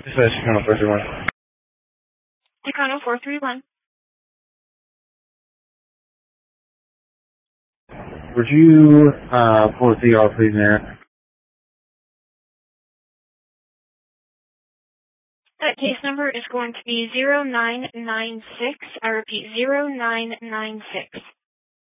This is Chicano 431. Chicano 431. Would you pull the CR, please, Mayor? That case number is going to be 0996. I repeat, 0996.